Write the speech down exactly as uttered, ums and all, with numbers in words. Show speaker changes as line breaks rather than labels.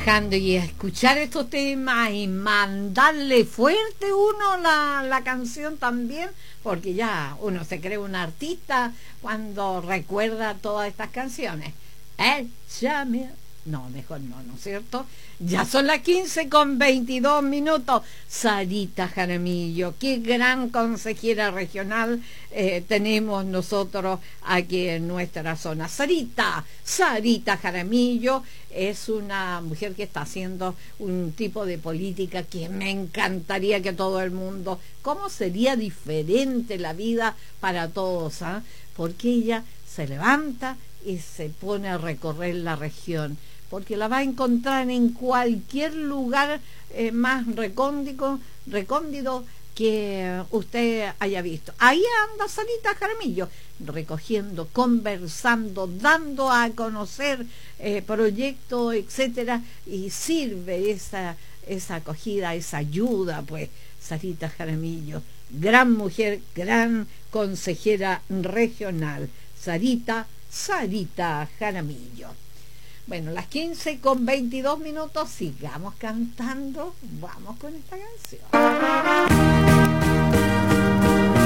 trabajando y escuchar estos temas y mandarle fuerte uno la, la canción también, porque ya uno se cree un artista cuando recuerda todas estas canciones. Échame... No, mejor no, ¿no es cierto? Ya son las quince con veintidós minutos. Sarita Jaramillo, qué gran consejera regional eh, tenemos nosotros aquí en nuestra zona. Sarita, Sarita Jaramillo es una mujer que está haciendo un tipo de política que me encantaría que todo el mundo... ¿Cómo sería diferente la vida para todos? ¿eh? Porque ella se levanta y se pone a recorrer la región, porque la va a encontrar en cualquier lugar eh, más recóndito, recóndito que usted haya visto. Ahí anda Sarita Jaramillo, recogiendo, conversando, dando a conocer eh, proyectos, etcétera, y sirve esa, esa acogida, esa ayuda, pues, Sarita Jaramillo, gran mujer, gran consejera regional. Sarita, Sarita Jaramillo. Bueno, las quince con veintidós minutos, sigamos cantando, vamos con esta canción.